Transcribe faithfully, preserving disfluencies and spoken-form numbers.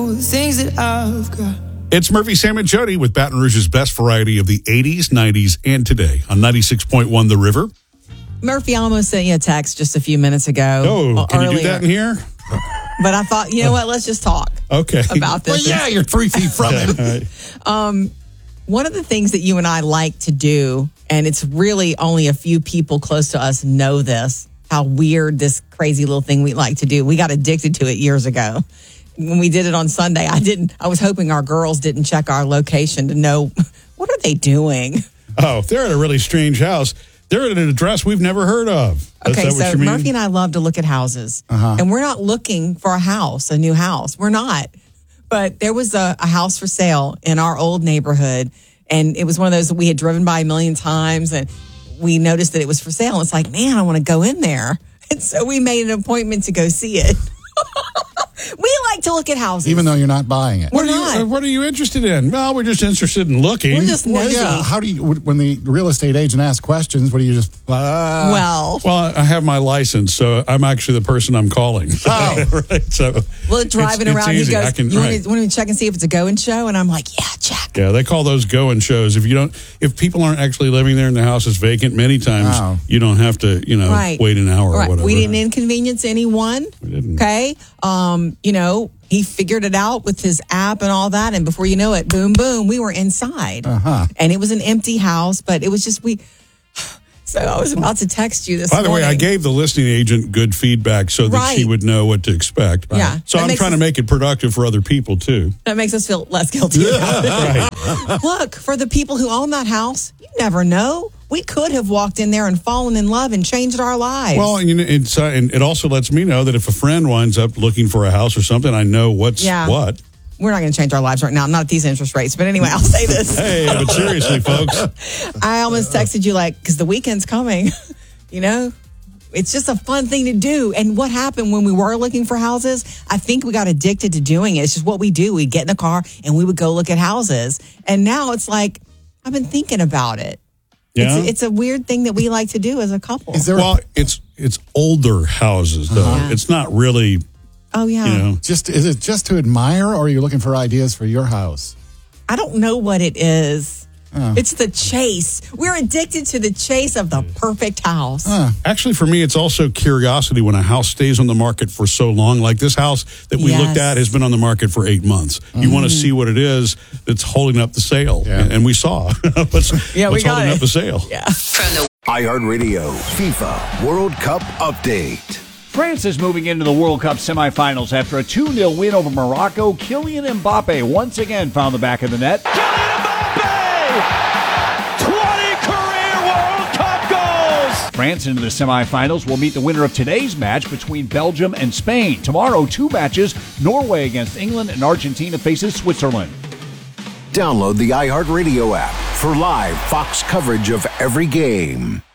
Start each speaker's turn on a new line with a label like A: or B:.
A: know the things that I've got.
B: It's Murphy, Sam, and Jody with Baton Rouge's best variety of the eighties, nineties, and today on ninety-six point one The River.
C: Murphy almost sent you a text just a few minutes ago.
B: Oh, can
C: earlier.
B: you do that in here?
C: But I thought, you know what, let's just talk
B: okay.
C: about this.
D: Well, yeah, you're three feet from it.
B: Right.
C: Um, one of the things that you and I like to do, and it's really only a few people close to us know this, how weird this crazy little thing we like to do. We got addicted to it years ago. When we did it on Sunday, I didn't. I was hoping our girls didn't check our location to know what are they doing.
B: Oh, they're at a really strange house. They're at an address we've never heard of. Is
C: Okay,
B: that
C: so
B: what you mean?
C: Murphy and I love to look at houses,
D: Uh-huh.
C: and we're not looking for a house, a new house. We're not. But there was a, a house for sale in our old neighborhood, and it was one of those that we had driven by a million times, and we noticed that it was for sale. And it's like, man, I want to go in there. And so we made an appointment to go see it. We like to look at houses.
D: Even though you're not buying it.
B: What
C: We're
B: are,
C: not.
B: you, uh, what are you interested in? Well, we're just interested in looking.
C: We're just
D: Well,
C: nosy.
D: yeah. How do you, when the real estate agent asks questions, what do you just, uh,
C: Well,
B: Well, I have my license, so I'm actually the person I'm calling.
D: Oh.
B: right. So
C: well, driving
B: it's,
C: around,
B: it's
C: he
B: easy. I
C: goes,
B: can,
C: you
B: right.
C: want to, want to check and see if it's a going show? And I'm like, yeah, check.
B: Yeah, they call those going shows. If you don't, if people aren't actually living there and the house is vacant, many times
D: Oh.
B: you don't have to, you know,
C: Right.
B: wait an hour
C: Right.
B: or whatever.
C: We didn't inconvenience anyone.
B: We didn't.
C: Okay. Um, you know, he figured it out with his app and all that. And before you know it, boom, boom, we were inside.
D: Uh-huh.
C: And it was an empty house, but it was just, we. So I was about to text you this
B: By the way,
C: morning.
B: I gave the listing agent good feedback so that she
C: Right.
B: would know what to expect.
C: Yeah.
B: So
C: That
B: I'm
C: makes
B: trying to
C: us-
B: make it productive for other people too.
C: That makes us feel less guilty about it.
B: Right.
C: Look, for the people who own that house, you never know. We could have walked in there and fallen in love and changed our lives.
B: Well, you know, it's, uh, and it also lets me know that if a friend winds up looking for a house or something, I know what's
C: Yeah.
B: what.
C: we're not going to change our lives right now. Not at these interest rates. But anyway, I'll say this.
B: Hey, but seriously, folks.
C: I almost texted you like, because the weekend's coming, you know? It's just a fun thing to do. And what happened when we were looking for houses, I think we got addicted to doing it. It's just what we do. We'd get in the car and we would go look at houses. And now it's like, I've been thinking about it.
B: Yeah.
C: It's, it's a weird thing that we like to do as a couple.
D: Is there
B: Well, it's it's older houses though.
C: Uh-huh.
B: It's not really,
C: oh, yeah.
B: you know.
D: just is it just to admire, or are you looking for ideas for your house?
C: I don't know what it is.
D: Oh.
C: It's the chase. We're addicted to the chase of the perfect house.
D: Huh.
B: Actually, for me, it's also curiosity when a house stays on the market for so long. Like this house that we
C: Yes.
B: looked at has been on the market for eight months. You want to see what it is that's holding up the sale.
D: Yeah.
B: And, and we saw what's,
C: Yeah, we
B: what's
C: got
B: holding
C: it.
B: up the sale.
C: Yeah.
E: iHeartRadio FIFA World Cup Update.
F: France is moving into the World Cup semifinals after a two nil win over Morocco. Kylian Mbappe once again found the back of the net.
G: Kylian Mbappe! twenty career World Cup goals!
F: France into the semifinals will meet the winner of today's match between Belgium and Spain. Tomorrow, two matches. Norway against England and Argentina faces Switzerland.
E: Download the iHeartRadio app for live Fox coverage of every game.